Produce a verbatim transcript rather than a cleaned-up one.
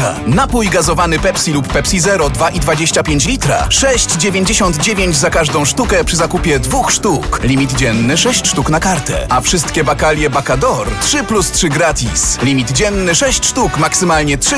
Baka. Napój gazowany Pepsi lub Pepsi Zero dwa i dwadzieścia pięć litra. sześć dziewięćdziesiąt dziewięć za każdą sztukę przy zakupie dwóch sztuk. Limit dzienny sześć sztuk na kartę. A wszystkie bakalie Bacador trzy plus trzy gratis. Limit dzienny sześć sztuk, maksymalnie trzy